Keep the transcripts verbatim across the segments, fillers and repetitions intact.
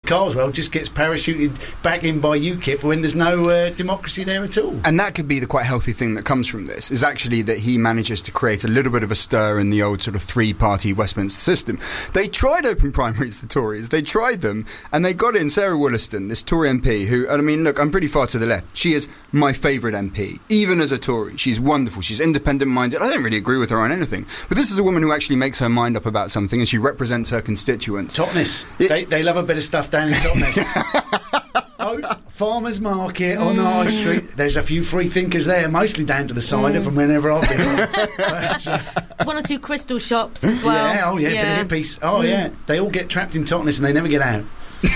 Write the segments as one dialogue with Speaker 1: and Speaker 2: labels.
Speaker 1: Carswell just gets parachuted back in by UKIP when there's no uh, democracy there at all.
Speaker 2: And that could be the quite healthy thing that comes from this, is actually that he manages to create a little bit of a stir in the old sort of three-party Westminster system. They tried open primaries, the Tories. They tried them, and they got in Sarah Wollaston, this Tory M P, who, I mean, look, I'm pretty far to the left. She is my favourite M P, even as a Tory. She's wonderful. She's independent-minded. I don't really agree with her on anything. But this is a woman who actually makes her mind up about something, and she represents her constituents.
Speaker 1: Totnes. It, they, they love a bit of stuff down in Totnes. Oh, Farmers Market on the High Street. There's a few free thinkers there, mostly down to the cider mm. from whenever I've been. But, uh,
Speaker 3: one or two crystal shops as well.
Speaker 1: Yeah, oh yeah, yeah. bit of hippies. Oh mm. yeah, they all get trapped in Totnes and they never get out.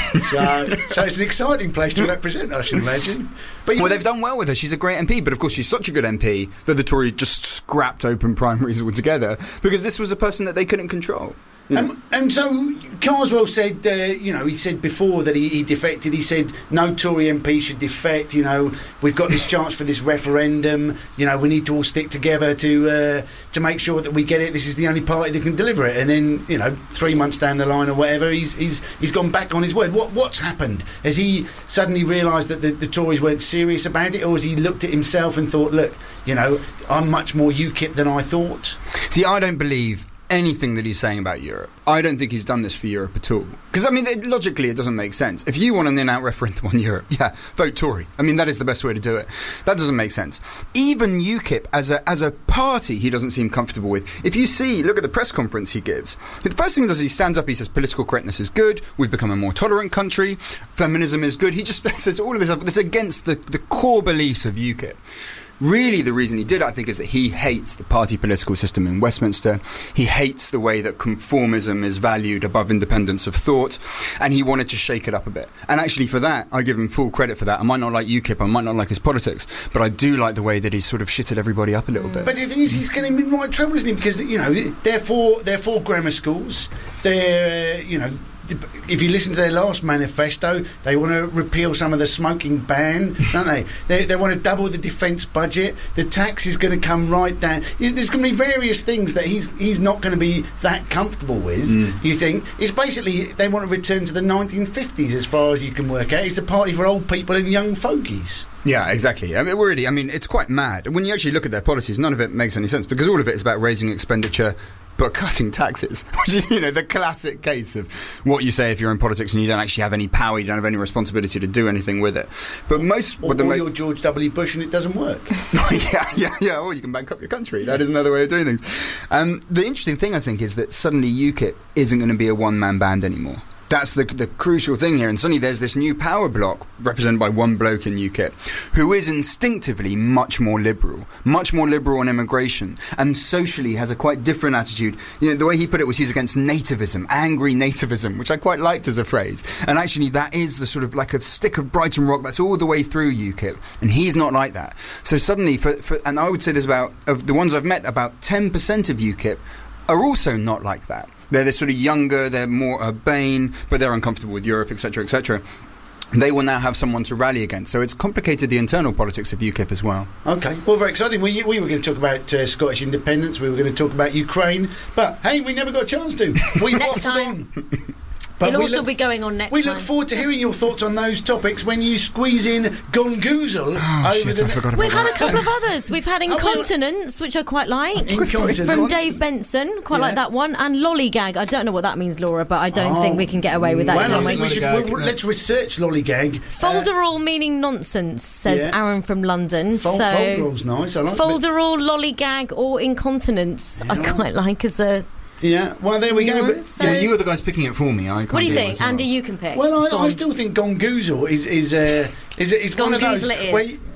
Speaker 1: so, so it's an exciting place to represent, I should imagine.
Speaker 2: But well, they've done well with her. She's a great M P, but of course she's such a good M P that the Tories just scrapped open primaries altogether because this was a person that they couldn't control. Yeah.
Speaker 1: Um, and so Carswell said, uh, you know, he said before that he, he defected. He said no Tory M P should defect. You know, we've got this chance for this referendum. You know, we need to all stick together to uh, to make sure that we get it. This is the only party that can deliver it. And then, you know, three months down the line or whatever, he's he's he's gone back on his word. What what's happened? Has he suddenly realised that the, the Tories weren't serious about it, or has he looked at himself and thought, look, you know, I'm much more UKIP than I thought?
Speaker 2: See, I don't believe anything that he's saying about Europe. I don't think he's done this for Europe at all. Because, I mean, it, logically, it doesn't make sense. If you want an in-out referendum on Europe, yeah, vote Tory. I mean, that is the best way to do it. That doesn't make sense. Even UKIP, as a as a party, he doesn't seem comfortable with. If you see, look at the press conference he gives. The first thing he does is he stands up, he says political correctness is good, we've become a more tolerant country, feminism is good. He just says all of this stuff. This is against the, the core beliefs of UKIP. Really, the reason he did it, I think, is that he hates the party political system in Westminster. He hates the way that conformism is valued above independence of thought, and he wanted to shake it up a bit. And actually, for that, I give him full credit for that. I might not like UKIP, I might not like his politics, but I do like the way that he's sort of shitted everybody up a little bit.
Speaker 1: But the thing is, he's getting in right trouble, isn't he? Because, you know, they're for, they're for grammar schools. They're, uh, you know... If you listen to their last manifesto, they want to repeal some of the smoking ban, don't they? They, they want to double the defence budget. The tax is going to come right down. There's going to be various things that he's he's not going to be that comfortable with. Mm. You think it's basically they want to return to the nineteen fifties as far as you can work out. It's a party for old people and young fogies.
Speaker 2: Yeah, exactly. I mean, really, I mean, it's quite mad. When you actually look at their policies, none of it makes any sense because all of it is about raising expenditure but cutting taxes, which is, you know, the classic case of what you say if you're in politics and you don't actually have any power, you don't have any responsibility to do anything with it. But most...
Speaker 1: Or,
Speaker 2: the
Speaker 1: or
Speaker 2: mo-
Speaker 1: you're George W. Bush and it doesn't work.
Speaker 2: yeah, yeah, yeah, or you can bankrupt your country. That is another way of doing things. Um, the interesting thing, I think, is that suddenly UKIP isn't going to be a one-man band anymore. That's the, the crucial thing here. And suddenly there's this new power bloc represented by one bloke in UKIP who is instinctively much more liberal, much more liberal on immigration, and socially has a quite different attitude. You know, the way he put it was he's against nativism, angry nativism, which I quite liked as a phrase. And actually that is the sort of like a stick of Brighton Rock that's all the way through UKIP. And he's not like that. So suddenly, for, for and I would say there's about, of the ones I've met, about ten percent of UKIP are also not like that. They're this sort of younger, they're more urbane, but they're uncomfortable with Europe, et cetera, et cetera. They will now have someone to rally against. So it's complicated the internal politics of UKIP as well.
Speaker 1: OK, well, very exciting. We, we were going to talk about uh, Scottish independence, we were going to talk about Ukraine, but, hey, we never got a chance to. We
Speaker 3: Next time.
Speaker 1: On. But
Speaker 3: It'll also
Speaker 1: look,
Speaker 3: be going on next
Speaker 1: We
Speaker 3: time.
Speaker 1: look forward to hearing your thoughts on those topics when you squeeze in Gongoozle.
Speaker 2: Oh,
Speaker 1: over
Speaker 2: shit,
Speaker 1: the
Speaker 2: I forgot about
Speaker 3: We've
Speaker 2: that.
Speaker 3: had a couple of others. We've had Incontinence, which I quite like.
Speaker 1: Incontinence.
Speaker 3: From Dave Benson. Quite
Speaker 1: Yeah.
Speaker 3: like that one. And Lollygag. I don't know what that means, Laura, but I don't
Speaker 1: Oh.
Speaker 3: think we can get away with that,
Speaker 1: Well,
Speaker 3: can
Speaker 1: I think
Speaker 3: we?
Speaker 1: we should,
Speaker 4: Lollygag,
Speaker 1: we'll,
Speaker 4: no.
Speaker 1: let's research Lollygag.
Speaker 3: Folderol meaning nonsense, says
Speaker 1: Yeah.
Speaker 3: Aaron from London.
Speaker 1: Fol-
Speaker 3: so
Speaker 1: Folderol's nice. I like
Speaker 3: Folderol, Lollygag, or Incontinence, I
Speaker 1: Yeah.
Speaker 3: quite like as a...
Speaker 1: Yeah, well, there we go.
Speaker 3: Yeah,
Speaker 1: But,
Speaker 3: so-
Speaker 2: Yeah, you were the guys picking it for me. I can't
Speaker 3: What do you
Speaker 2: it
Speaker 3: think?
Speaker 2: myself.
Speaker 3: Andy, you can pick.
Speaker 1: well, I,
Speaker 3: Go
Speaker 1: I
Speaker 3: on.
Speaker 1: still think Gongoozle is is uh, is, is one of those.
Speaker 3: Gongoozle it
Speaker 1: where
Speaker 3: is.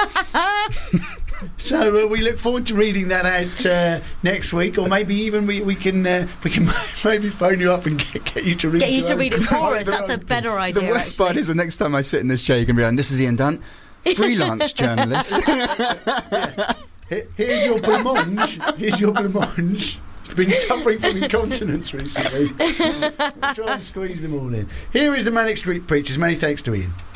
Speaker 1: you- So uh, we look forward to reading that out uh, next week, or maybe even we, we can uh, we can maybe phone you up and get, get you to read.
Speaker 3: Get you
Speaker 1: your
Speaker 3: to
Speaker 1: own-
Speaker 3: read it for
Speaker 1: your
Speaker 3: us. That's a
Speaker 1: own
Speaker 3: better
Speaker 1: piece.
Speaker 3: idea,
Speaker 2: The worst part
Speaker 3: actually.
Speaker 2: is the next time I sit in this chair, you can be like, this is Ian Dunt, freelance journalist.
Speaker 1: Here- Here's your blancmange. Here's your blancmange. He's been suffering from incontinence recently. Try and squeeze them all in. Here is the Manic Street Preachers. Many thanks to Ian.